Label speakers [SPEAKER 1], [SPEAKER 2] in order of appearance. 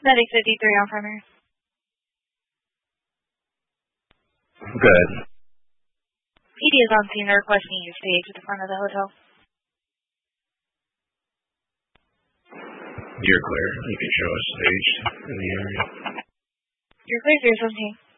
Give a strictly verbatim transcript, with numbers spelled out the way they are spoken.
[SPEAKER 1] Medic fifty-three on primary.
[SPEAKER 2] Good.
[SPEAKER 1] P D is on scene. They're requesting you stage at the front of the hotel.
[SPEAKER 2] You're clear. You can show us stage in the area.
[SPEAKER 1] You're clear, zero seventeen.